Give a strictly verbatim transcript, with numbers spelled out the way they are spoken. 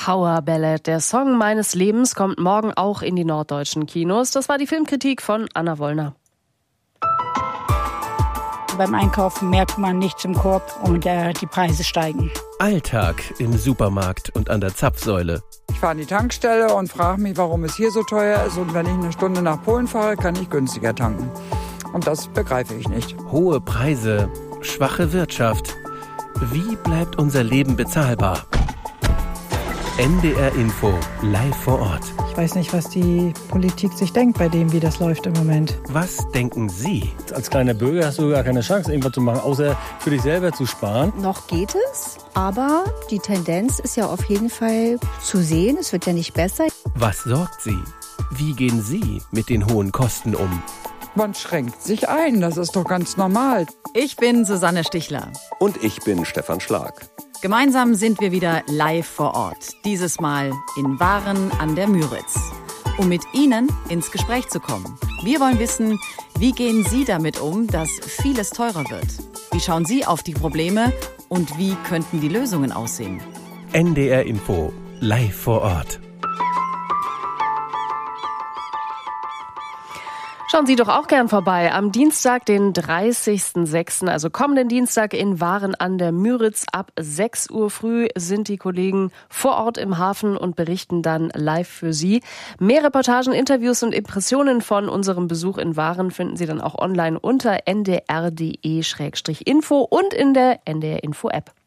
Power Ballad, der Song meines Lebens, kommt morgen auch in die norddeutschen Kinos. Das war die Filmkritik von Anna Wollner. Beim Einkaufen merkt man nichts im Korb und äh, die Preise steigen. Alltag im Supermarkt und an der Zapfsäule. Ich fahre an die Tankstelle und frage mich, warum es hier so teuer ist. Und wenn ich eine Stunde nach Polen fahre, kann ich günstiger tanken. Und das begreife ich nicht. Hohe Preise, schwache Wirtschaft. Wie bleibt unser Leben bezahlbar? N D R Info, live vor Ort. Ich weiß nicht, was die Politik sich denkt bei dem, wie das läuft im Moment. Was denken Sie? Als kleiner Bürger hast du gar keine Chance, irgendwas zu machen, außer für dich selber zu sparen. Noch geht es, aber die Tendenz ist ja auf jeden Fall zu sehen. Es wird ja nicht besser. Was sorgt Sie? Wie gehen Sie mit den hohen Kosten um? Man schränkt sich ein, das ist doch ganz normal. Ich bin Susanne Stichler. Und ich bin Stefan Schlag. Gemeinsam sind wir wieder live vor Ort. Dieses Mal in Waren an der Müritz. Um mit Ihnen ins Gespräch zu kommen. Wir wollen wissen, wie gehen Sie damit um, dass vieles teurer wird? Wie schauen Sie auf die Probleme und wie könnten die Lösungen aussehen? N D R Info, live vor Ort. Schauen Sie doch auch gern vorbei. Am Dienstag, den dreißigsten sechsten, also kommenden Dienstag in Waren an der Müritz. Ab sechs Uhr früh sind die Kollegen vor Ort im Hafen und berichten dann live für Sie. Mehr Reportagen, Interviews und Impressionen von unserem Besuch in Waren finden Sie dann auch online unter n d r punkt d e slash info und in der N D R Info App.